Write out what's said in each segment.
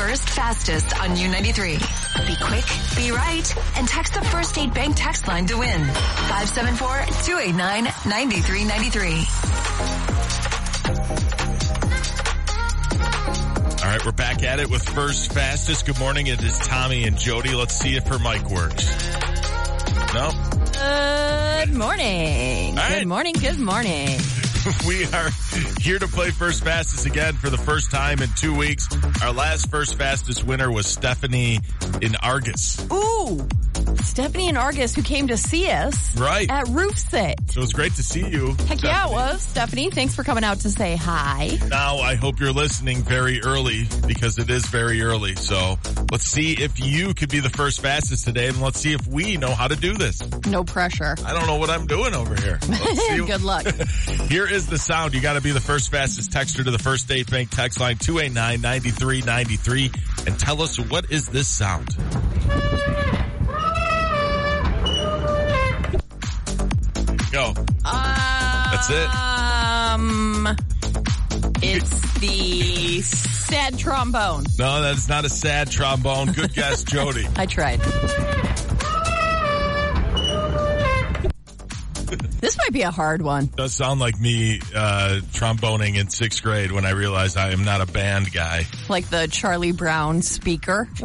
first fastest on U93. Be quick, be right, and text the First State Bank text line to win. 574-289-9393. All right, we're back at it with First Fastest. Good morning. It is Tommy and Jody. Let's see if her mic works. No? Good morning. All right. Good morning. Good morning. We are here to play First Fastest again for the first time in 2 weeks. Our last First Fastest winner was Stephanie in Argus. Ooh, Stephanie in Argus, who came to see us at Roof Sit. So it was great to see you. Heck Stephanie. Yeah, it was. Stephanie, thanks for coming out to say hi. Now, I hope you're listening very early because it is very early. So let's see if you could be the First Fastest today, and let's see if we know how to do this. No pressure. I don't know what I'm doing over here. Let's see. Good luck. Here is the sound. You got to be the First Fastest texter to the First State Bank text line 289-9393 and tell us, what is this sound? Go. That's it. It's the sad trombone. No, that's not a sad trombone. Good guess, Jody. I tried. This might be a hard one. Does sound like me tromboning in 6th grade when I realized I am not a band guy. Like the Charlie Brown speaker. Does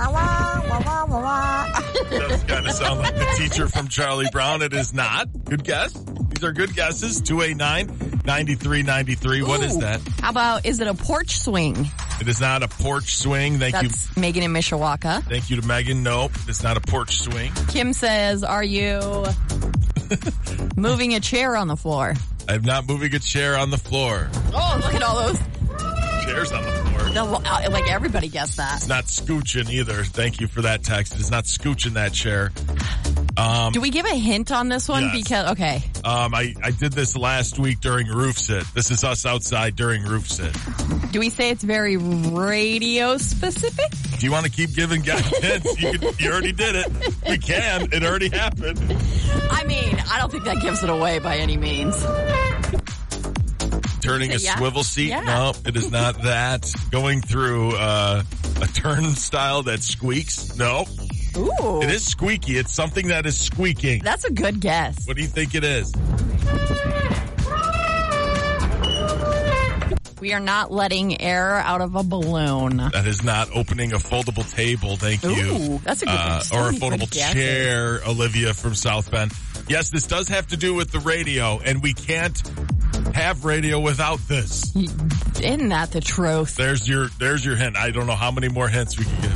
kind of sound like the teacher from Charlie Brown. It is not. Good guess. These are good guesses. 289-9393. What is that? How about, is it a porch swing? It is not a porch swing. Thank you. That's Megan in Mishawaka. Thank you to Megan. Nope, it's not a porch swing. Kim says, are you moving a chair on the floor? I'm not moving a chair on the floor. Oh, look at all those chairs on the floor. Like everybody guessed that. It's not scooching either. Thank you for that text. It's not scooching that chair. Do we give a hint on this one? Yes. Because, okay. I did this last week during Roof Sit. This is us outside during Roof Sit. Do we say it's very radio specific? Do you want to keep giving guys hints? You already did it. We can. It already happened. I mean, I don't think that gives it away by any means. Turning a swivel seat? Yeah. No, it is not that. Going through a turnstile that squeaks? No. Ooh. It is squeaky. It's something that is squeaking. That's a good guess. What do you think it is? We are not letting air out of a balloon. That is not opening a foldable table. Thank you. Ooh, that's a good guess. Or a foldable chair, Olivia from South Bend. Yes, this does have to do with the radio, and we can't have radio without this. Isn't that the truth? There's your hint. I don't know how many more hints we can give.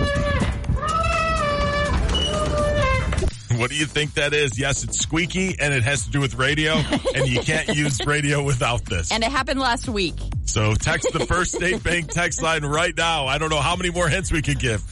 What do you think that is? Yes, it's squeaky, and it has to do with radio, and you can't use radio without this. And it happened last week. So text the First State Bank text line right now. I don't know how many more hints we could give.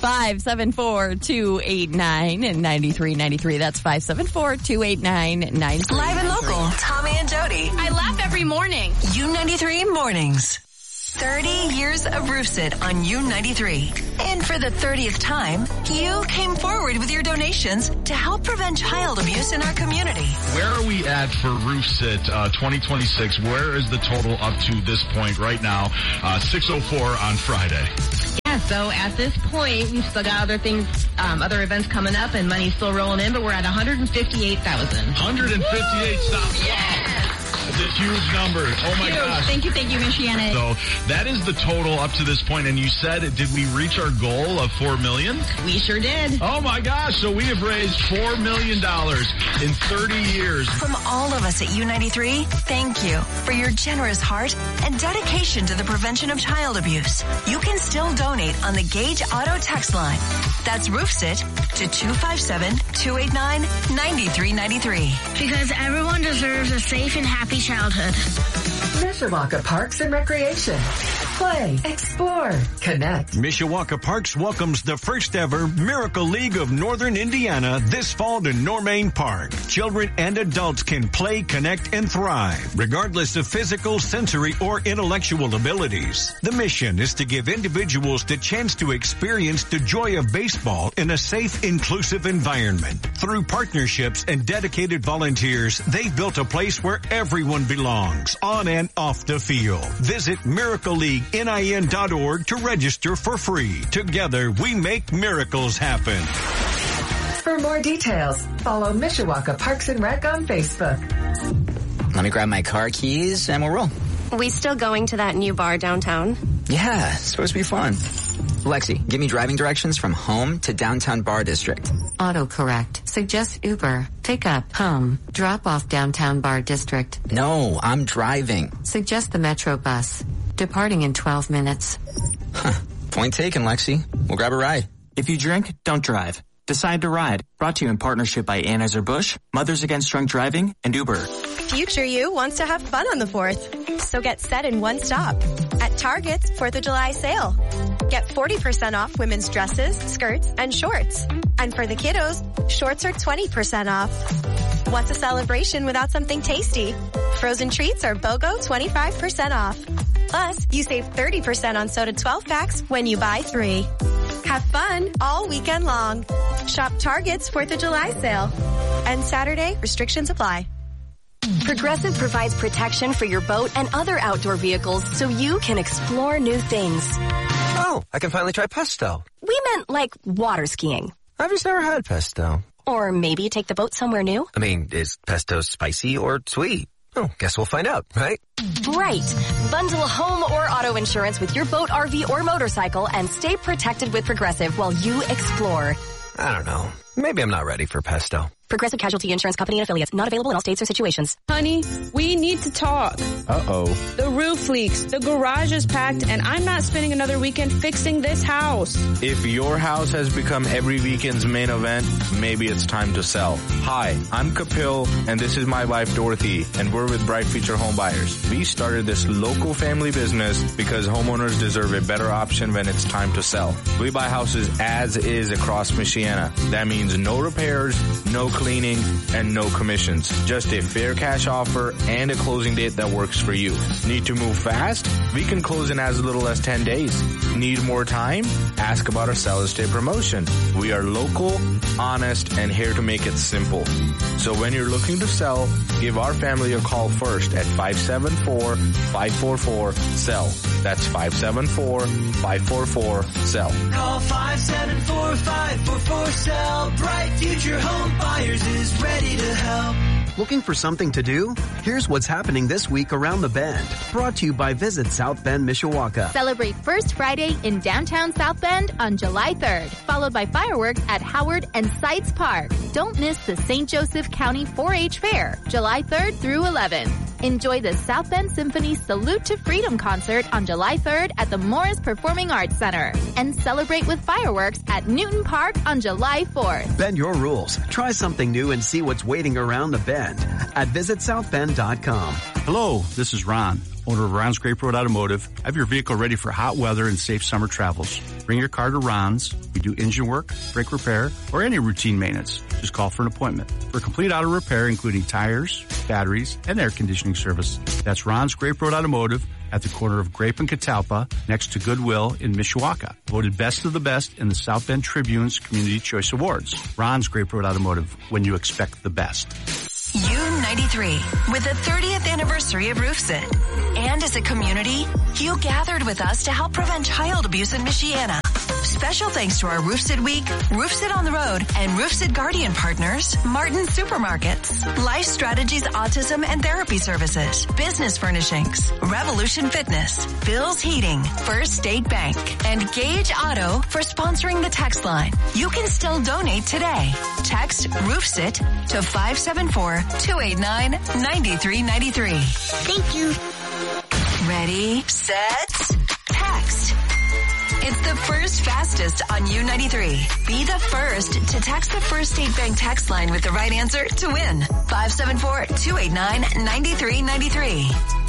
574-289-9393. That's 574-289-9393. Live and local, Tommy and Jody. I laugh every morning. U93 Mornings. 30 years of Roof Sit on U93. And for the 30th time, you came forward with your donations to help prevent child abuse in our community. Where are we at for Roof Sit 2026? Where is the total up to this point right now? 6:04 on Friday. Yeah, so at this point, we've still got other things, other events coming up, and money's still rolling in, but we're at $158,000. 158 stops. Yes. It's a huge number. Oh my gosh. Thank you, Michiana. So that is the total up to this point. And you said, did we reach our goal of $4 million? We sure did. Oh my gosh. So we have raised $4 million in 30 years. From all of us at U93, thank you for your generous heart and dedication to the prevention of child abuse. You can still donate on the Gage Auto text line. That's Roof Sit to 257-289-9393. Because everyone deserves a safe and happy childhood. Mishawaka Parks and Recreation. Play, explore, connect. Mishawaka Parks welcomes the first ever Miracle League of Northern Indiana this fall to Normain Park. Children and adults can play, connect, and thrive, regardless of physical, sensory, or intellectual abilities. The mission is to give individuals the chance to experience the joy of baseball in a safe, inclusive environment. Through partnerships and dedicated volunteers, they've built a place where everyone belongs, on and off the field. Visit miracleleague.com NIN.org to register for free. Together, we make miracles happen. For more details, follow Mishawaka Parks and Rec on Facebook. Let me grab my car keys and we'll roll. We still going to that new bar downtown? Yeah, it's supposed to be fun. Lexi, give me driving directions from home to downtown bar district. Autocorrect. Suggest Uber. Pick up. Home. Drop off downtown bar district. No, I'm driving. Suggest the Metro bus. Departing in 12 minutes. Huh. Point taken, Lexi. We'll grab a ride. If you drink, don't drive. Decide to ride. Brought to you in partnership by Anheuser-Busch, Mothers Against Drunk Driving, and Uber. Future you wants to have fun on the 4th. So get set in one stop. At Target's 4th of July sale. Get 40% off women's dresses, skirts, and shorts. And for the kiddos, shorts are 20% off. What's a celebration without something tasty? Frozen treats are BOGO 25% off. Plus, you save 30% on soda 12-packs when you buy 3. Have fun all weekend long. Shop Target's 4th of July sale. And Saturday, restrictions apply. Progressive provides protection for your boat and other outdoor vehicles so you can explore new things. Oh, I can finally try pesto. We meant like water skiing. I've just never had pesto. Or maybe take the boat somewhere new. I mean, is pesto spicy or sweet? Oh, guess we'll find out, right? Right. Bundle home or auto insurance with your boat, RV, or motorcycle and stay protected with Progressive while you explore. I don't know. Maybe I'm not ready for pesto. Progressive Casualty Insurance Company and Affiliates. Not available in all states or situations. Honey, we need to talk. Uh-oh. The roof leaks, the garage is packed, and I'm not spending another weekend fixing this house. If your house has become every weekend's main event, maybe it's time to sell. Hi, I'm Kapil, and this is my wife Dorothy, and we're with Bright Future Home Buyers. We started this local family business because homeowners deserve a better option when it's time to sell. We buy houses as is across Michiana. That means no repairs, no cleaning, and no commissions. Just a fair cash offer and a closing date that works for you. Need to move fast? We can close in as little as 10 days. Need more time? Ask about our Sellers Day promotion. We are local, honest, and here to make it simple. So when you're looking to sell, give our family a call first at 574-544-SELL. That's 574-544-SELL. Call 574-544-SELL. Bright Future Home Buyers is ready to help. Looking for something to do? Here's what's happening this week around the Bend. Brought to you by Visit South Bend, Mishawaka. Celebrate First Friday in downtown South Bend on July 3rd, followed by fireworks at Howard and Sites Park. Don't miss the St. Joseph County 4-H Fair, July 3rd through 11th. Enjoy the South Bend Symphony Salute to Freedom concert on July 3rd at the Morris Performing Arts Center. And celebrate with fireworks at Newton Park on July 4th. Bend your rules. Try something new and see what's waiting around the Bend at visitsouthbend.com. Hello, this is Ron, owner of Ron's Grape Road Automotive. I have your vehicle ready for hot weather and safe summer travels. Bring your car to Ron's. We do engine work, brake repair, or any routine maintenance. Just call for an appointment. For complete auto repair, including tires, batteries, and air conditioning service. That's Ron's Grape Road Automotive at the corner of Grape and Catalpa, next to Goodwill in Mishawaka. Voted best of the best in the South Bend Tribune's Community Choice Awards. Ron's Grape Road Automotive, when you expect the best. U93, with the 30th anniversary of RoofSit. And as a community, you gathered with us to help prevent child abuse in Michiana. Special thanks to our RoofSit Week, RoofSit on the Road, and RoofSit Guardian partners, Martin Supermarkets, Life Strategies Autism and Therapy Services, Business Furnishings, Revolution Fitness, Bill's Heating, First State Bank, and Gage Auto for sponsoring the text line. You can still donate today. Text RoofSit to 574-289-9393. Thank you. Ready, set, text. It's the first fastest on U93. Be the first to text the First State Bank text line with the right answer to win. 574-289-9393.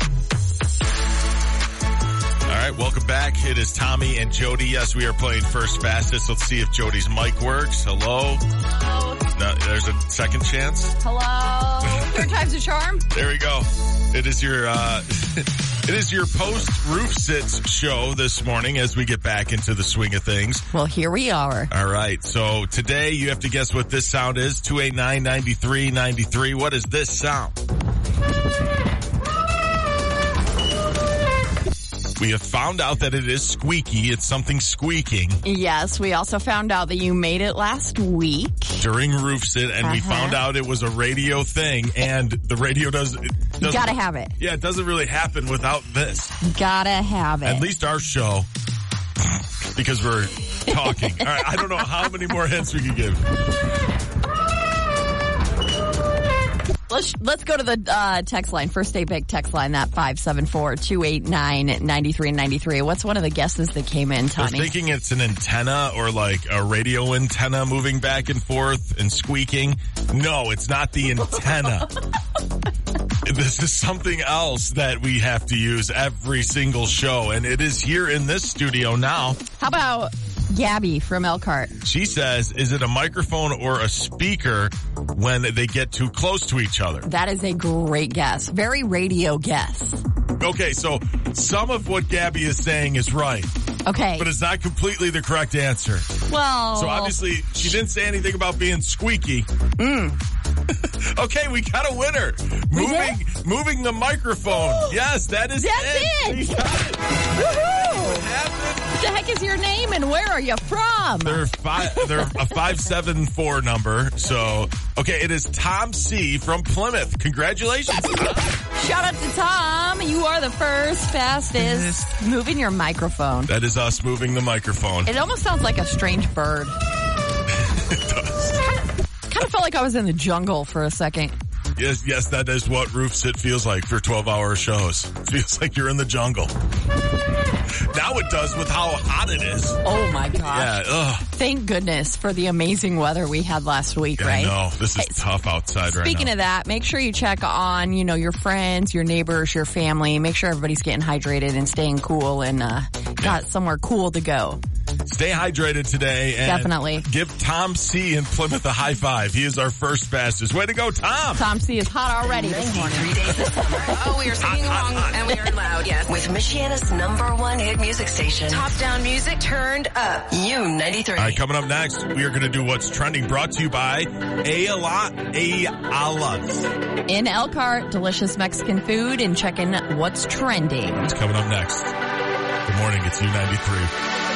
All right, welcome back. It is Tommy and Jody. Yes, we are playing First Fastest. Let's see if Jody's mic works. Hello. Hello. No, there's a second chance. Hello. Third time's a charm. There we go. It is your post roof sits show this morning as we get back into the swing of things. Well, here we are. All right. So today you have to guess what this sound is. 289-9393. What is this sound? We have found out that it is squeaky. It's something squeaking. Yes, we also found out that you made it last week. During Roof Sit, and we found out it was a radio thing, and the radio doesn't... You gotta have it. Yeah, it doesn't really happen without this. Gotta have it. At least our show, because we're talking. All right, I don't know how many more hints we can give. Let's go to the text line. First Day Bake text line, that 574-289-9393. What's one of the guesses that came in, Tony? They're thinking it's an antenna or like a radio antenna moving back and forth and squeaking. No, it's not the antenna. This is something else that we have to use every single show, and it is here in this studio now. How about Gabby from Elkhart? She says, is it a microphone or a speaker when they get too close to each other? That is a great guess. Very radio guess. Okay, so some of what Gabby is saying is right. Okay. But it's not completely the correct answer. Well. So obviously, she didn't say anything about being squeaky. Okay, we got a winner. Moving the microphone. Yes, that is it. We got it. Woohoo! What happened? What the heck is your name and where are you from? They're a 574 number. So, okay, it is Tom C. from Plymouth. Congratulations, Tom. Shout out to Tom. You are the first, fastest. Moving your microphone. That is us moving the microphone. It almost sounds like a strange bird. It does. Kind of felt like I was in the jungle for a second. Yes, that is what Roof Sit feels like for 12-hour shows. It feels like you're in the jungle. Now it does with how hot it is. Oh my gosh. Yeah, ugh. Thank goodness for the amazing weather we had last week, Yeah, right? I know. This is tough outside right now. Speaking of that, make sure you check on, your friends, your neighbors, your family. Make sure everybody's getting hydrated and staying cool and got somewhere cool to go. Stay hydrated today. And definitely. Give Tom C. in Plymouth a high five. He is our first fastest. Way to go, Tom. Tom C. is hot already this morning. 3 days this summer. Oh, we are singing along and we are loud, yes. With Michiana's #1 hit music station. Top down music turned up. U93. All right, coming up next, we are going to do What's Trending, brought to you by Ayala. In Elkhart, delicious Mexican food, and checking what's trending. It's coming up next. Good morning, it's U93.